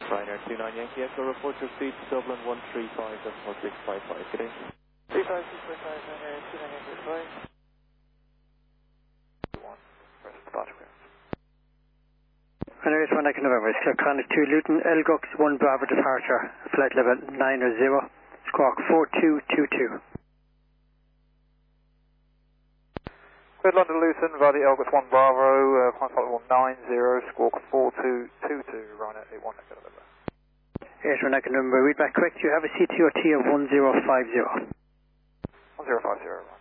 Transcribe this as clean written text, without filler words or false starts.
Ryanair 29 Yankee Echo, report your speed to Dublin 135.4655. Good day. 35655, Ryanair 29 Yankee Echo. 1, press departure clearance. Ryanair 1 Echo November, Connect 2 Luton, Elgux 1 Bravo departure, flight level 900, squawk 4222. Good London Luton, via the Elgux 1 Bravo, climb flight level 90, squawk 4222, Ryanair 81 Echo November. 81 Echo November, read back correct, you have a CTOT of 1050. 1050.